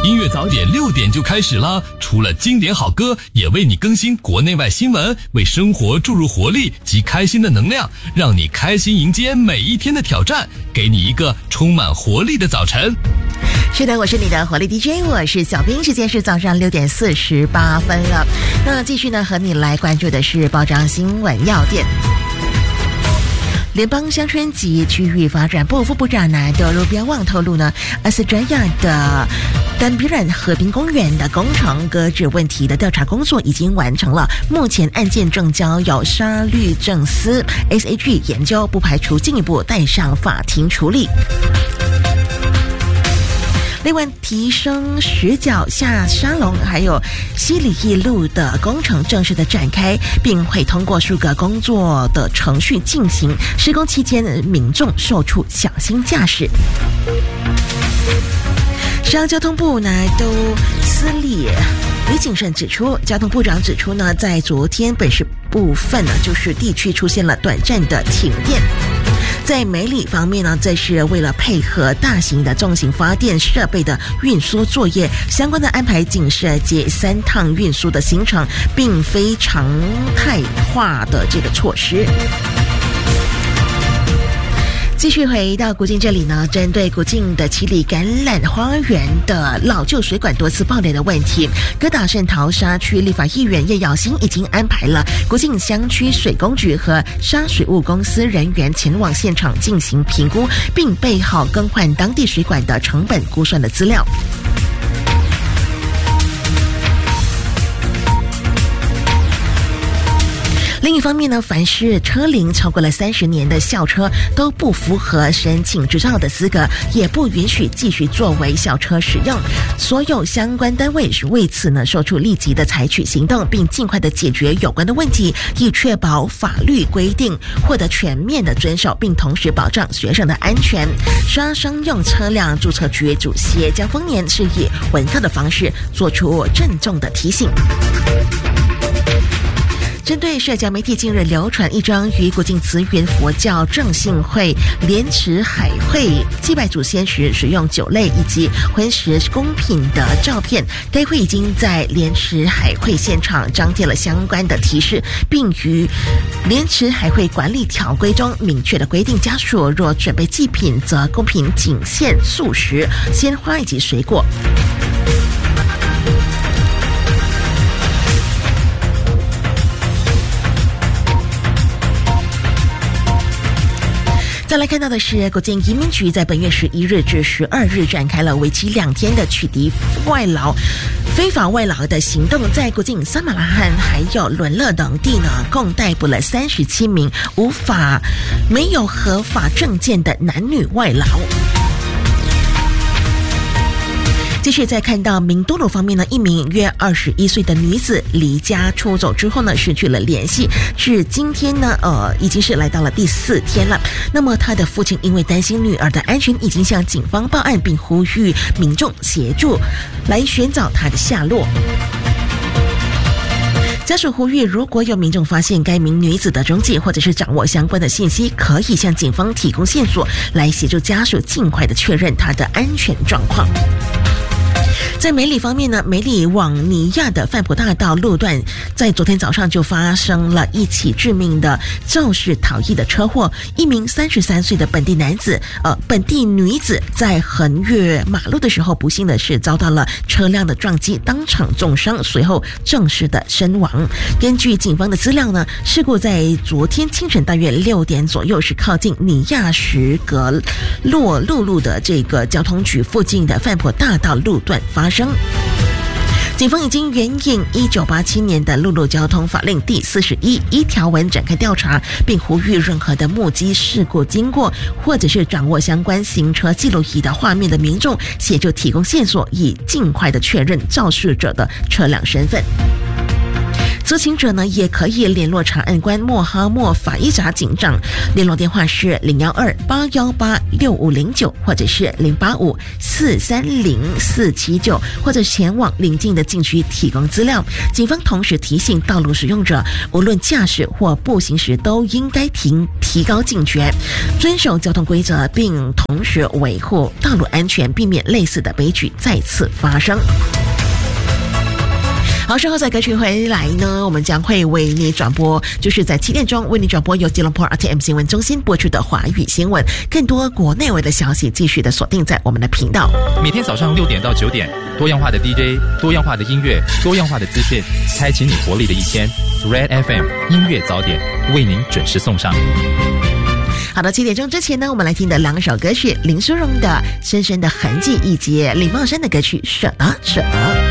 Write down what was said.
音乐早点6点就开始啦！除了经典好歌，也为你更新国内外新闻，为生活注入活力及开心的能量，让你开心迎接每一天的挑战，给你一个充满活力的早晨。 是的，我是你的活力 DJ， 我是小兵，时间是早上6点48分了。那继续呢，和你来关注的是报章新闻要点。联邦乡村及区域发展部副部长南德卢标旺透露呢，阿斯专亚的丹比人河滨公园的工程搁置问题的调查工作已经完成了，目前案件正交由沙律政司 SAG 研究，不排除进一步带上法庭处理。另外，提升石角下沙龙还有西里一路的工程正式的展开，并会通过数个工作的程序进行。施工期间，民众受处小心驾驶。上交通部呢都司理李景胜指出，交通部长指出呢，在昨天本市部分呢，就是地区出现了短暂的停电。在梅里方面呢，这是为了配合大型的重型发电设备的运输作业，相关的安排仅涉及3趟运输的行程，并非常态化的这个措施。继续回到古晋这里呢，针对古晋的七里橄榄花园的老旧水管多次爆裂的问题，哥打圣淘沙区立法议员叶耀新已经安排了古晋乡区水工局和沙水务公司人员前往现场进行评估，并备好更换当地水管的成本估算的资料。另一方面呢，凡是车龄超过了30年的校车都不符合申请执照的资格，也不允许继续作为校车使用。所有相关单位是为此呢，受处立即的采取行动，并尽快的解决有关的问题，以确保法律规定获得全面的遵守，并同时保障学生的安全。商用车辆注册局主席江丰年是以文课的方式做出郑重的提醒。针对社交媒体近日流传一张于古晋慈云佛教正信会莲池海会祭拜祖先时使用酒类以及荤食供品的照片，该会已经在莲池海会现场张贴了相关的提示，并于莲池海会管理条规中明确的规定，家属若准备祭品，则供品仅限素食、鲜花以及水果。再来看到的是，国境移民局在本月11日至12日展开了为期2天的取缔非法外劳的行动，在国境撒马拉罕还有伦勒等地呢，共逮捕了37名没有合法证件的男女外劳。继续再看到明都鲁方面呢，一名约21岁的女子离家出走之后呢，失去了联系，至今天呢已经是来到了第4天了。那么她的父亲因为担心女儿的安全，已经向警方报案，并呼吁民众协助来寻找她的下落。家属呼吁，如果有民众发现该名女子的踪迹，或者是掌握相关的信息，可以向警方提供线索，来协助家属尽快的确认她的安全状况。在梅里方面呢，梅里往尼亚的范普大道路段，在昨天早上就发生了一起致命的肇事逃逸的车祸。一名33岁的本地女子在横越马路的时候，不幸的是遭到了车辆的撞击，当场重伤，随后正式的身亡。根据警方的资料呢，事故在昨天清晨大约6点左右，是靠近尼亚什格洛路的这个交通局附近的范普大道路段发生。警方已经援引1987年的陆路交通法令第41条文展开调查，并呼吁任何的目击事故经过或者是掌握相关行车记录仪的画面的民众，协助提供线索，以尽快的确认肇事者的车辆身份。 知情者呢也可以联络查案官莫哈默法伊扎警长，联络电话是012-818-6509或者是085-430-479，或者前往邻近的禁区提供资料。警方同时提醒道路使用者，无论驾驶或步行时都应该提高警觉，遵守交通规则，并同时维护道路安全，避免类似的悲剧再次发生。好，稍后在歌曲回来呢，我们将会为你转播，就是在7点钟为你转播由吉隆坡 RTM 新闻中心播出的华语新闻。更多国内外的消息，继续的锁定在我们的频道。 每天早上6点到9点，多样化的 DJ， 多样化的音乐，多样化的资讯，开启你活力的一天。Red FM 音乐早点为您准时送上。 好的，7点钟之前呢，我们来听的2首歌曲，林淑荣的《深深的痕迹》以及李茂山的歌曲《舍得舍得》。